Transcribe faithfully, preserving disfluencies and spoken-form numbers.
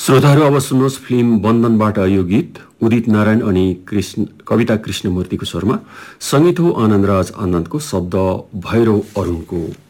श्रोताहरू अब सुन्नुहोस् फिल्म बन्धनबाट यो गीत उदित नारायण अनि कृष्ण कविता कृष्णमूर्तिको स्वरमा, सङ्गीत हो आनन्दराज आनन्दको, शब्द भैरव अरुणको।